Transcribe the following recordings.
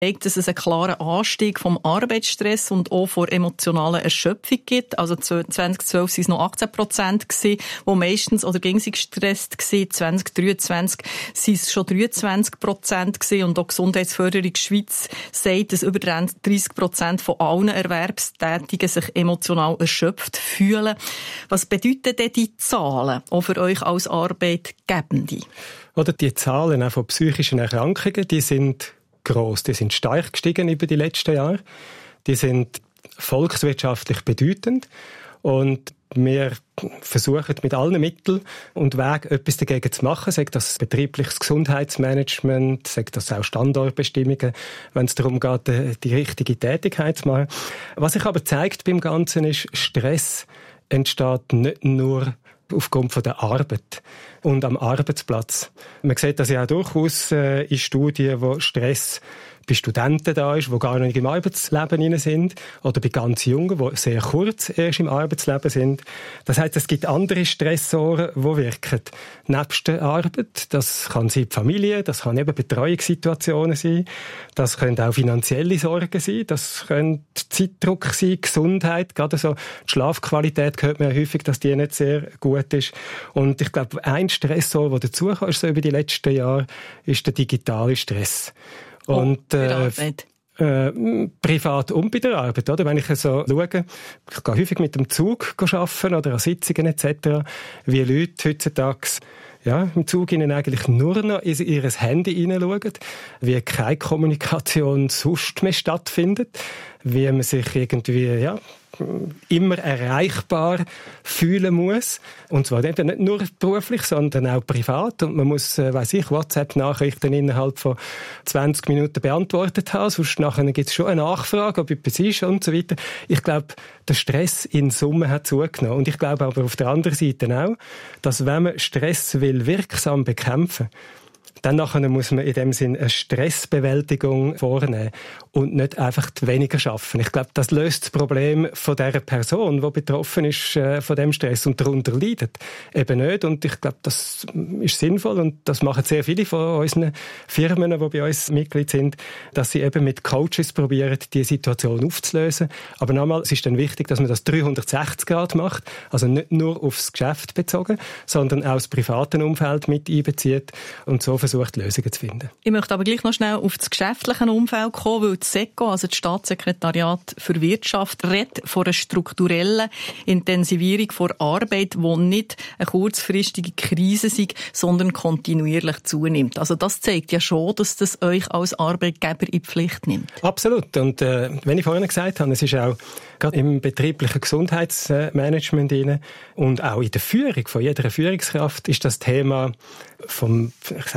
dass es einen klaren Anstieg vom Arbeitsstress und auch von emotionalen Erschöpfung gibt. Also 2012 waren es noch 18%, die meistens oder gegen sie gestresst waren. 2023 waren es schon 23% und auch Gesundheitsförderung Schweiz sagt, dass über 30% von allen Erwerbstätigen sich emotional erschöpft fühlen. Was bedeuten denn die Zahlen auch für euch als Arbeitgebende? Oder die Zahlen auch von psychischen Erkrankungen, die sind gross. Die sind stark gestiegen über die letzten Jahre. Die sind volkswirtschaftlich bedeutend. Und wir versuchen mit allen Mitteln und Wegen etwas dagegen zu machen. Sei das betriebliches Gesundheitsmanagement, sei das auch Standortbestimmungen, wenn es darum geht, die richtige Tätigkeit zu machen. Was sich aber zeigt beim Ganzen ist, Stress entsteht nicht nur aufgrund von der Arbeit und am Arbeitsplatz. Man sieht das ja auch durchaus in Studien, wo Stress bei Studenten da ist, die gar noch nicht im Arbeitsleben sind, oder bei ganz Jungen, die sehr kurz erst im Arbeitsleben sind. Das heisst, es gibt andere Stressoren, die wirken. Nebst der Arbeit, das kann sein die Familie, das kann eben Betreuungssituationen sein, das können auch finanzielle Sorgen sein, das können Zeitdruck sein, Gesundheit, gerade so die Schlafqualität hört man ja häufig, dass die nicht sehr gut ist. Und ich glaube, ein Stressor, der dazukommt so über die letzten Jahre, ist der digitale Stress. Und privat und bei der Arbeit, oder? Wenn ich so schaue, ich gehe häufig mit dem Zug arbeiten oder an Sitzungen etc., wie Leute heutzutage im Zug ihnen eigentlich nur noch in ihr Handy hineinschauen, wie keine Kommunikation sonst mehr stattfindet, wie man sich irgendwie, immer erreichbar fühlen muss. Und zwar eben nicht nur beruflich, sondern auch privat. Und man muss, WhatsApp-Nachrichten innerhalb von 20 Minuten beantwortet haben. Sonst nachher gibt es schon eine Nachfrage, ob etwas ist und so weiter. Ich glaube, der Stress in Summe hat zugenommen. Und ich glaube aber auf der anderen Seite auch, dass wenn man Stress will wirksam bekämpfen, dann nachher muss man in dem Sinn eine Stressbewältigung vornehmen und nicht einfach weniger schaffen. Ich glaube, das löst das Problem von der Person, die betroffen ist von dem Stress und darunter leidet, eben nicht. Und ich glaube, das ist sinnvoll und das machen sehr viele von unseren Firmen, die bei uns Mitglied sind, dass sie eben mit Coaches probieren, die Situation aufzulösen. Aber nochmal, es ist dann wichtig, dass man das 360 Grad macht, also nicht nur aufs Geschäft bezogen, sondern auch das private Umfeld mit einbezieht und so versucht, Lösungen zu finden. Ich möchte aber gleich noch schnell auf das geschäftliche Umfeld kommen, weil das SECO, also das Staatssekretariat für Wirtschaft, redet von einer strukturellen Intensivierung der Arbeit, die nicht eine kurzfristige Krise ist, sondern kontinuierlich zunimmt. Also das zeigt ja schon, dass das euch als Arbeitgeber in die Pflicht nimmt. Absolut. Und wenn ich vorhin gesagt habe, es ist auch gerade im betrieblichen Gesundheitsmanagement und auch in der Führung von jeder Führungskraft ist das Thema vom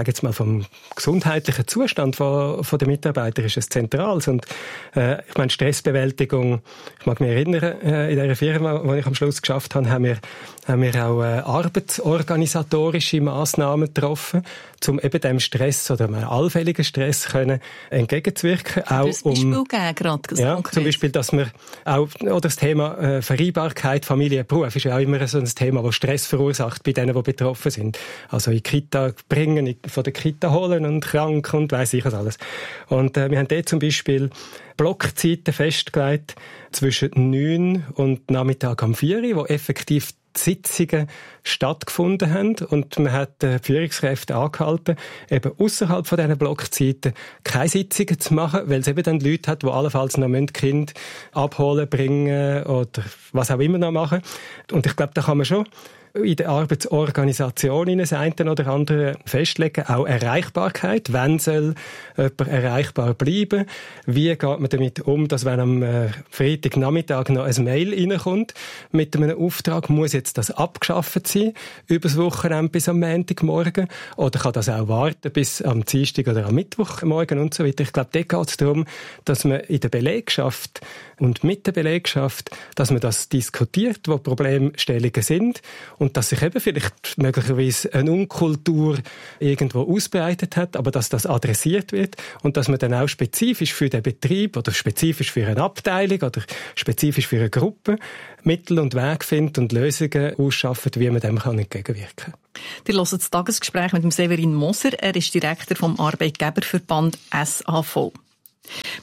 gesundheitlichen Zustand von der Mitarbeiter ist es zentral. Und ich meine, Stressbewältigung, ich mag mich erinnern, in dieser Firma, wo ich am Schluss geschafft habe, haben wir auch arbeitsorganisatorische Massnahmen getroffen, um eben dem Stress oder einem allfälligen Stress können entgegenzuwirken. Auch das Beispiel geben, gerade zum Beispiel, dass wir auch oder das Thema Vereinbarkeit, Familie, Beruf ist ja auch immer so ein Thema, das Stress verursacht bei denen, die betroffen sind. Also in die Kita bringen, von der Kita holen und krank und weiss ich was alles. Und wir haben dort zum Beispiel Blockzeiten festgelegt zwischen 9 und Nachmittag um 4, wo effektiv die Sitzungen stattgefunden haben und man hat die Führungskräfte angehalten, eben ausserhalb von diesen Blockzeiten keine Sitzungen zu machen, weil es eben dann Leute hat, die allenfalls noch Kind abholen, bringen oder was auch immer noch machen. Und ich glaube, da kann man schon in der Arbeitsorganisation das eine oder andere festlegen, auch Erreichbarkeit. Wann soll jemand erreichbar bleiben? Wie geht man damit um, dass wenn am Freitagnachmittag noch ein Mail reinkommt mit einem Auftrag, muss jetzt das abgeschafft sein, übers Wochenende bis am Montagmorgen? Oder kann das auch warten bis am Dienstag oder am Mittwochmorgen und so weiter? Ich glaube, dort geht es darum, dass man in der Belegschaft und mit der Belegschaft, dass man das diskutiert, wo Problemstellungen sind und dass sich eben vielleicht möglicherweise eine Unkultur irgendwo ausbreitet hat, aber dass das adressiert wird und dass man dann auch spezifisch für den Betrieb oder spezifisch für eine Abteilung oder spezifisch für eine Gruppe Mittel und Wege findet und Lösungen ausschafft, wie man dem entgegenwirken kann. Ihr hört das Tagesgespräch mit dem Severin Moser. Er ist Direktor vom Arbeitgeberverband SAV.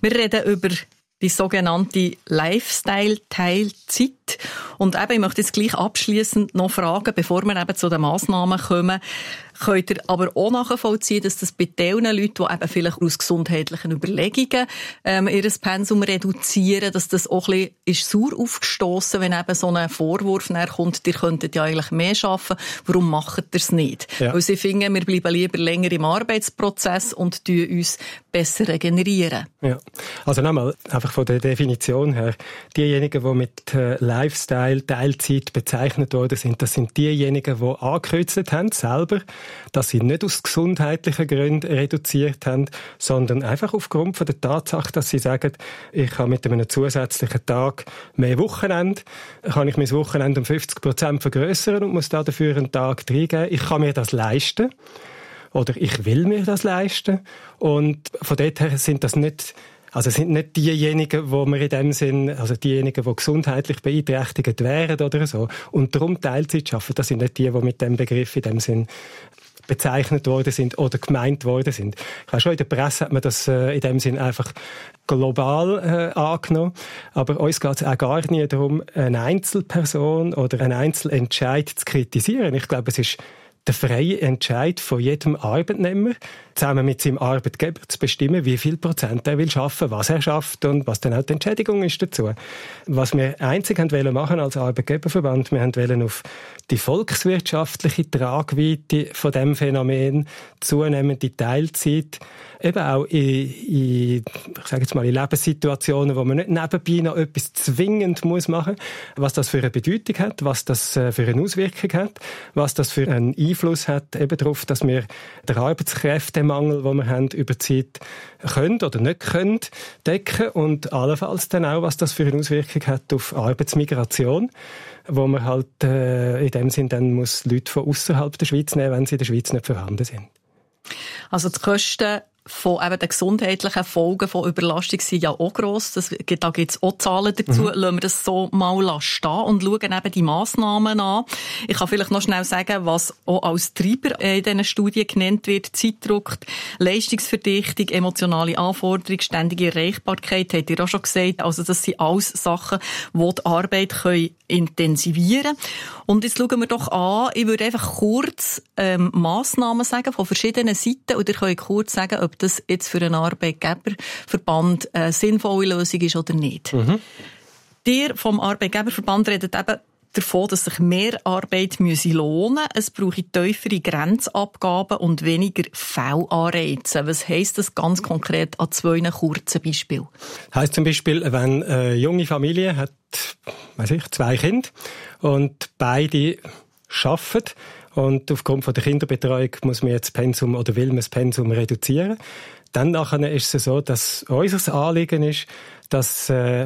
Wir reden über die sogenannte Lifestyle-Teilzeit. Und eben, ich möchte jetzt gleich abschliessend noch fragen, bevor wir eben zu den Massnahmen kommen, könnt ihr aber auch nachvollziehen, dass das bei den Leuten, die eben vielleicht aus gesundheitlichen Überlegungen ihr Pensum reduzieren, dass das auch ein bisschen ist sauer aufgestossen, wenn eben so ein Vorwurf kommt, ihr könntet ja eigentlich mehr arbeiten, warum macht ihr es nicht? Ja. Weil sie finden, wir bleiben lieber länger im Arbeitsprozess und tun uns besser regenerieren. Ja, also nochmal, einfach von der Definition her, diejenigen, die mit Lifestyle, Teilzeit bezeichnet worden sind, das sind diejenigen, die angekürzt haben, selber, dass sie nicht aus gesundheitlichen Gründen reduziert haben, sondern einfach aufgrund von der Tatsache, dass sie sagen, ich habe mit einem zusätzlichen Tag mehr Wochenende, kann ich mein Wochenende um 50% vergrössern und muss dafür einen Tag reingeben. Ich kann mir das leisten. Oder ich will mir das leisten. Und von dort her sind das nicht, also sind nicht diejenigen, wo wir in dem Sinn, also diejenigen, die gesundheitlich beeinträchtigt wären oder so. Und darum Teilzeit schaffen, das sind nicht die mit dem Begriff in dem Sinn bezeichnet worden sind oder gemeint worden sind. Ich weiß schon, in der Presse hat man das in dem Sinn einfach global angenommen. Aber uns geht es auch gar nie darum, eine Einzelperson oder einen Einzelentscheid zu kritisieren. Ich glaube, es ist der freie Entscheid von jedem Arbeitnehmer, zusammen mit seinem Arbeitgeber zu bestimmen, wie viel Prozent er will schaffen, was er schafft und was dann auch die Entschädigung ist dazu. Was wir einzig haben machen als Arbeitgeberverband, wir haben auf die volkswirtschaftliche Tragweite von dem Phänomen zunehmende Teilzeit, eben auch ich sage jetzt mal, in Lebenssituationen, wo man nicht nebenbei noch etwas zwingend muss machen, was das für eine Bedeutung hat, was das für eine Auswirkung hat, was das für einen Einfluss hat eben darauf, dass wir den Arbeitskräftemangel, den wir haben, über die Zeit können oder nicht können decken und allenfalls dann auch, was das für eine Auswirkung hat auf Arbeitsmigration, wo man halt in dem Sinn dann muss Leute von außerhalb der Schweiz nehmen, wenn sie in der Schweiz nicht vorhanden sind. Also die Kosten von eben den gesundheitlichen Folgen von Überlastung sind ja auch gross. Da gibt es auch Zahlen dazu. Lassen wir das so mal stehen und schauen eben die Massnahmen an. Ich kann vielleicht noch schnell sagen, was auch als Treiber in diesen Studien genannt wird. Zeitdruck, Leistungsverdichtung, emotionale Anforderungen, ständige Erreichbarkeit, habt ihr auch schon gesagt. Also das sind alles Sachen, die die Arbeit intensivieren können. Und jetzt schauen wir doch an, ich würde einfach kurz Massnahmen sagen von verschiedenen Seiten und ihr könnt kurz sagen, ob das jetzt für einen Arbeitgeberverband eine sinnvolle Lösung ist oder nicht. Ihr vom Arbeitgeberverband redet eben davon, dass sich mehr Arbeit lohnen müsse. Es brauche tiefere Grenzabgaben und weniger Fehlanreize. Was heisst das ganz konkret an 2 kurzen Beispielen? Das heisst zum Beispiel, wenn eine junge Familie hat, 2 Kinder und beide arbeiten, und aufgrund von der Kinderbetreuung muss man jetzt Pensum oder will man das Pensum reduzieren. Dann nachher ist es so, dass unser Anliegen ist, dass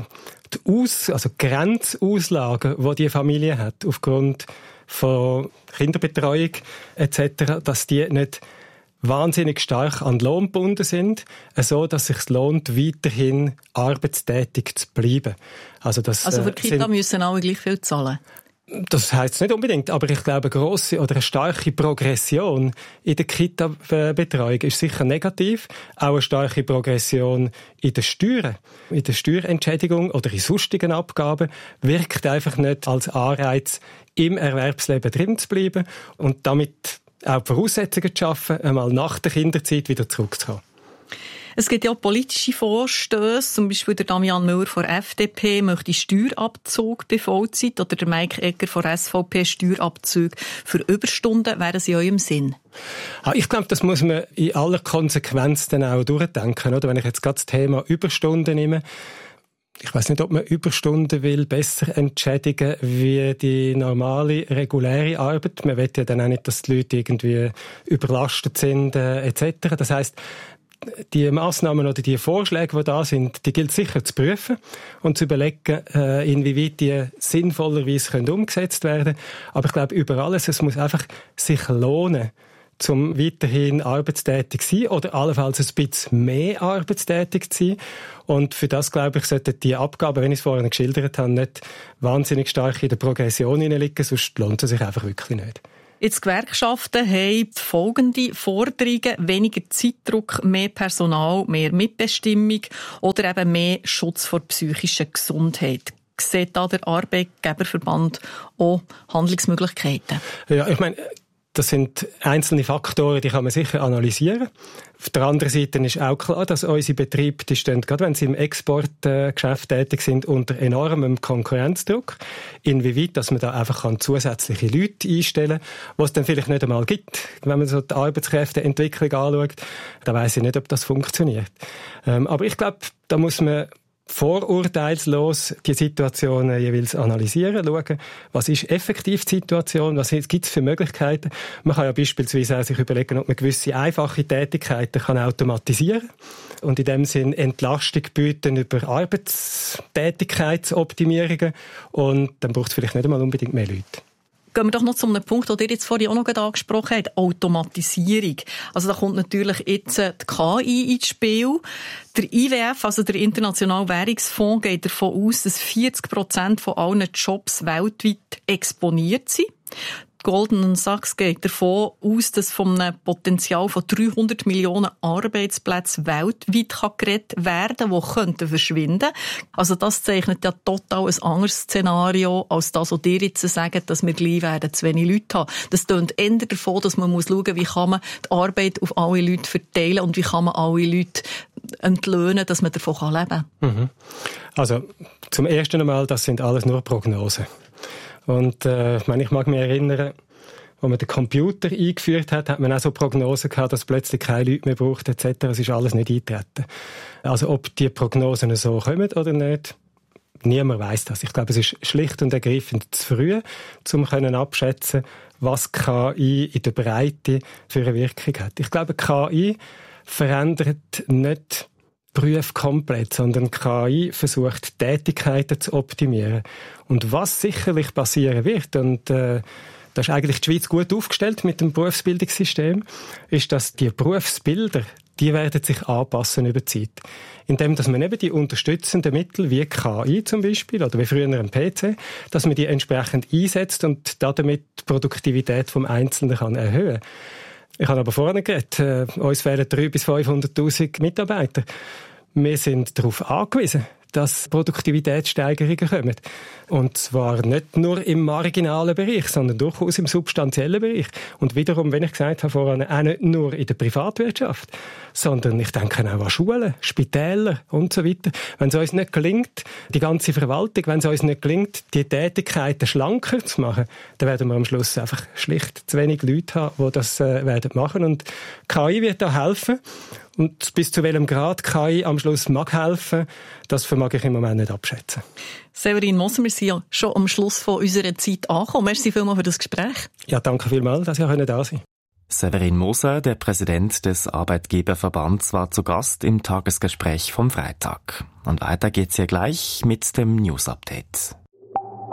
die Grenzauslagen, die die Familie hat, aufgrund von Kinderbetreuung etc., dass die nicht wahnsinnig stark an Lohn gebunden sind, so dass es sich lohnt, weiterhin arbeitstätig zu bleiben. Also für Kinder müssen alle gleich viel zahlen? Das heisst nicht unbedingt, aber ich glaube, eine grosse oder eine starke Progression in der Kita-Betreuung ist sicher negativ. Auch eine starke Progression in den Steuern, in der Steuerentschädigung oder in sonstigen Abgaben wirkt einfach nicht als Anreiz, im Erwerbsleben drin zu bleiben und damit auch die Voraussetzungen zu schaffen, einmal nach der Kinderzeit wieder zurückzukommen. Es gibt ja auch politische Vorstöße, zum Beispiel der Damian Müller von der FDP möchte Steuerabzug bei Vollzeit oder der Mike Egger von der SVP Steuerabzug für Überstunden. Wären sie in eurem Sinn? Ich glaube, das muss man in aller Konsequenz dann auch durchdenken. Oder? Wenn ich jetzt gerade das Thema Überstunden nehme, ich weiss nicht, ob man Überstunden will besser entschädigen wie die normale, reguläre Arbeit. Man will ja dann auch nicht, dass die Leute irgendwie überlastet sind etc. Das heisst, die Massnahmen oder die Vorschläge, die da sind, die gilt sicher zu prüfen und zu überlegen, inwieweit die sinnvollerweise umgesetzt werden können. Aber ich glaube, über alles, es muss einfach sich lohnen, zum weiterhin arbeitstätig zu sein oder allenfalls ein bisschen mehr arbeitstätig zu sein. Und für das, glaube ich, sollten die Abgaben, wenn ich es vorhin geschildert habe, nicht wahnsinnig stark in der Progression liegen, sonst lohnt es sich einfach wirklich nicht. Jetzt Gewerkschaften haben folgende Forderungen: weniger Zeitdruck, mehr Personal, mehr Mitbestimmung oder eben mehr Schutz vor psychischer Gesundheit. Sieht da der Arbeitgeberverband auch Handlungsmöglichkeiten? Ja, ich meine, das sind einzelne Faktoren, die kann man sicher analysieren. Auf der anderen Seite ist auch klar, dass unsere Betriebe, die stehen, gerade wenn sie im Exportgeschäft tätig sind, unter enormem Konkurrenzdruck. Inwieweit, dass man da einfach zusätzliche Leute einstellen kann, was es dann vielleicht nicht einmal gibt. Wenn man so die Arbeitskräfteentwicklung anschaut, dann weiss ich nicht, ob das funktioniert. Aber ich glaube, da muss man vorurteilslos die Situationen jeweils analysieren, schauen, was ist effektiv die Situation, was gibt es für Möglichkeiten. Man kann ja beispielsweise auch sich überlegen, ob man gewisse einfache Tätigkeiten kann automatisieren und in dem Sinn Entlastung bieten über Arbeitstätigkeitsoptimierungen, und dann braucht es vielleicht nicht einmal unbedingt mehr Leute. Gehen wir doch noch zu einem Punkt, den ihr jetzt vorhin auch noch angesprochen habt: Automatisierung. Also da kommt natürlich jetzt die KI ins Spiel. Der IWF, also der Internationale Währungsfonds, geht davon aus, dass 40% von allen Jobs weltweit exponiert sind. Goldman Sachs geht davon aus, dass von einem Potenzial von 300 Millionen Arbeitsplätzen weltweit geredet werden kann, die könnten verschwinden. Also das zeichnet ja total ein anderes Szenario als das, was ihr jetzt sagt, dass wir gleich werden zu wenig Leute haben. Das tönt eher davon, dass man schauen muss, wie kann man die Arbeit auf alle Leute verteilen und wie kann man alle Leute entlöhnen, dass man davon leben kann. Also zum ersten Mal, das sind alles nur Prognosen. Und ich mag mich erinnern, als man den Computer eingeführt hat man auch so Prognosen gehabt, dass plötzlich keine Leute mehr braucht etc. Es ist alles nicht eingetreten. Also ob die Prognosen so kommen oder nicht, niemand weiss das. Ich glaube, es ist schlicht und ergreifend zu früh, um abschätzen, was KI in der Breite für eine Wirkung hat. Ich glaube, KI verändert nicht Berufe komplett, sondern KI versucht, Tätigkeiten zu optimieren. Und was sicherlich passieren wird, und da ist eigentlich die Schweiz gut aufgestellt mit dem Berufsbildungssystem, ist, dass die Berufsbilder, die werden sich anpassen über die Zeit. Indem, dass man eben die unterstützenden Mittel, wie KI zum Beispiel, oder wie früher ein PC, dass man die entsprechend einsetzt und damit die Produktivität vom Einzelnen kann erhöhen. Ich habe aber vorhin geredet, uns fehlen 300.000 bis 500.000 Mitarbeiter. Wir sind darauf angewiesen, dass Produktivitätssteigerungen kommen. Und zwar nicht nur im marginalen Bereich, sondern durchaus im substanziellen Bereich. Und wiederum, wenn ich gesagt habe vorhin, auch nicht nur in der Privatwirtschaft, sondern ich denke auch an Schulen, Spitäler und so weiter. Wenn es uns nicht gelingt, die ganze Verwaltung, wenn es uns nicht gelingt, die Tätigkeiten schlanker zu machen, dann werden wir am Schluss einfach schlicht zu wenig Leute haben, die das werden machen. Und KI wird da helfen. Und bis zu welchem Grad KI am Schluss mag helfen, das vermag ich im Moment nicht abschätzen. Severin Moser, wir sind ja schon am Schluss von unserer Zeit angekommen. Merci vielmals für das Gespräch. Ja, danke vielmals, dass ihr da sein. Severin Moser, der Präsident des Arbeitgeberverbands, war zu Gast im Tagesgespräch vom Freitag. Und weiter geht's hier gleich mit dem News Update.